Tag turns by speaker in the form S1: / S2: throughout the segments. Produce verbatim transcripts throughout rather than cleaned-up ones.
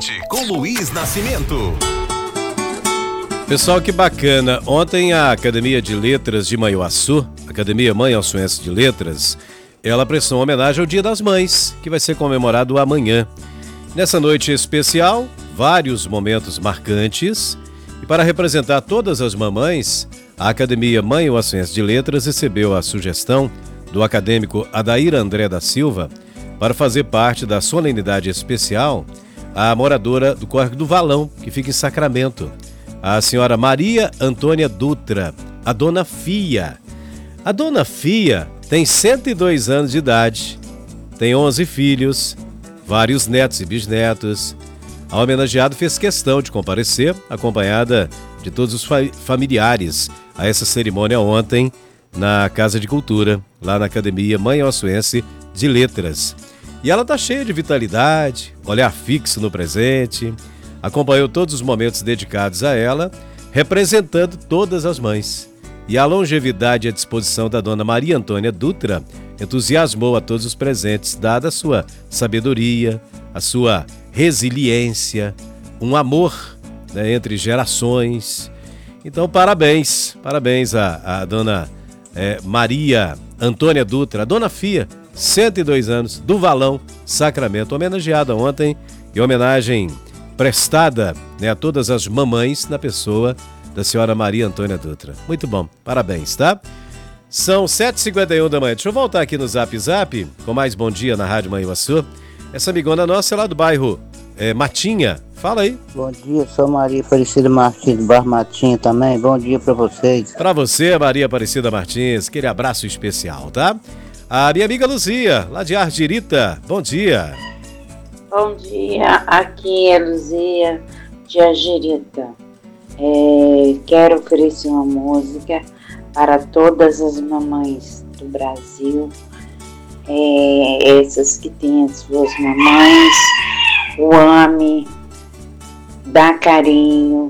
S1: Presente com Luiz Nascimento.
S2: Pessoal, que bacana. Ontem a Academia de Letras de Manhuaçu, Academia Manhuaçuense de Letras, ela prestou uma homenagem ao Dia das Mães, que vai ser comemorado amanhã. Nessa noite especial, vários momentos marcantes. E para representar todas as mamães, a Academia Manhuaçuense de Letras recebeu a sugestão do acadêmico Adair André da Silva para fazer parte da solenidade especial a moradora do Córrego do Valão, que fica em Sacramento, a senhora Maria Antônia Dutra, a Dona Fia. A Dona Fia tem cento e dois anos de idade, tem onze filhos, vários netos e bisnetos. A homenageada fez questão de comparecer, acompanhada de todos os fa- familiares, a essa cerimônia ontem na Casa de Cultura, lá na Academia Manhuaçuense de Letras. E ela está cheia de vitalidade, olhar fixo no presente, acompanhou todos os momentos dedicados a ela, representando todas as mães. E a longevidade e a disposição da Dona Maria Antônia Dutra entusiasmou a todos os presentes, dada a sua sabedoria, a sua resiliência, um amor, né, entre gerações. Então, parabéns, parabéns à, à Dona é, Maria Antônia Dutra, a Dona Fia, cento e dois anos, do Valão, Sacramento, homenageada ontem, e homenagem prestada, né, a todas as mamães na pessoa da senhora Maria Antônia Dutra. Muito bom, parabéns, tá? São sete e cinquenta e um da manhã. Deixa eu voltar aqui no Zap Zap, com mais Bom Dia na Rádio Manhuaçu. Essa amigona nossa é lá do bairro é, Matinha. Fala aí.
S3: Bom dia, sou Maria Aparecida Martins, do bairro Matinha também. Bom dia pra vocês.
S2: Pra você, Maria Aparecida Martins, aquele abraço especial, tá? A minha amiga Luzia, lá de Argirita. Bom dia.
S4: Bom dia, aqui é Luzia de Argirita. É, quero oferecer uma música para todas as mamães do Brasil, é, essas que têm as suas mamães, o ame, dá carinho,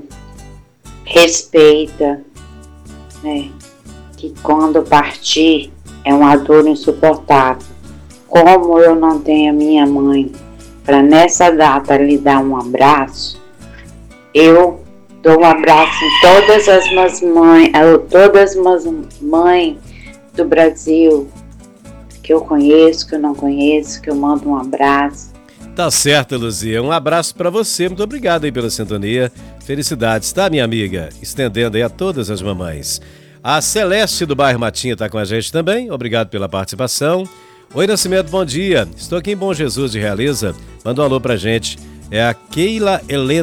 S4: respeita, né? Que quando partir é uma dor insuportável. Como eu não tenho a minha mãe para nessa data lhe dar um abraço, eu dou um abraço em todas as minhas mães, todas as mães do Brasil que eu conheço, que eu não conheço, que eu mando um abraço.
S2: Tá certo, Luzia. Um abraço pra você. Muito obrigado aí pela sintonia. Felicidades, tá, minha amiga? Estendendo aí a todas as mamães. A Celeste do bairro Matinha tá com a gente também. Obrigado pela participação. Oi, Nascimento, bom dia. Estou aqui em Bom Jesus de Realeza. Manda um alô pra gente. É a Keila Helena.